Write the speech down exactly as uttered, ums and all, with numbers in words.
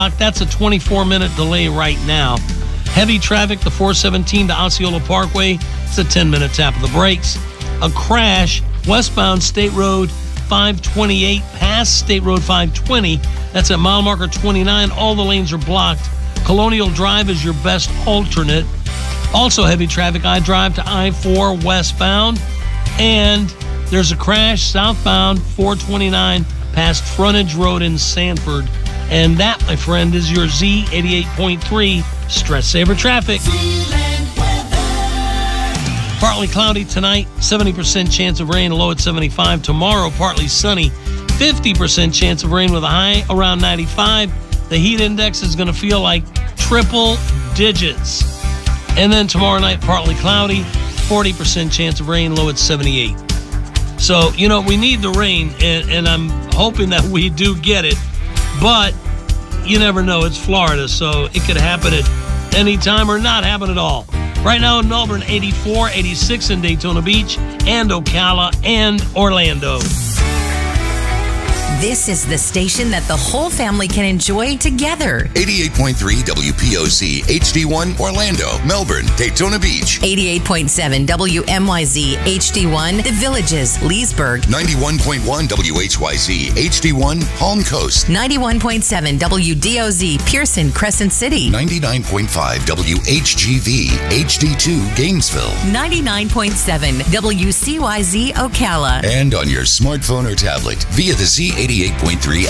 That's a twenty-four minute delay right now. Heavy traffic, the four seventeen to Osceola Parkway. It's a ten minute tap of the brakes. A crash, westbound State Road five twenty-eight past State Road five twenty. That's at mile marker twenty-nine. All the lanes are blocked. Colonial Drive is your best alternate. Also heavy traffic, I drive to I four westbound. And there's a crash southbound four twenty-nine past Frontage Road in Sanford. And that, my friend, is your Z eighty-eight point three Stress Saver Traffic. Partly cloudy tonight, seventy percent chance of rain, low at seventy-five. Tomorrow, partly sunny, fifty percent chance of rain with a high around ninety-five. The heat index is going to feel like triple digits. And then tomorrow night, partly cloudy, forty percent chance of rain, low at seventy-eight. So, you know, we need the rain, and, and I'm hoping that we do get it. But you never know. It's Florida, so it could happen at any time or not happen at all. Right now in Melbourne, eighty-four, eighty-six in Daytona Beach, and Ocala, and Orlando. This is the station that the whole family can enjoy together. eighty-eight point three W P O C H D one Orlando, Melbourne, Daytona Beach. eighty-eight point seven W M Y Z H D one The Villages, Leesburg. ninety-one point one W H Y Z H D one Palm Coast. ninety-one point seven W D O Z Pearson, Crescent City. ninety-nine point five W H G V H D two Gainesville. ninety-nine point seven W C Y Z Ocala. And on your smartphone or tablet via the Z eighty-eight point three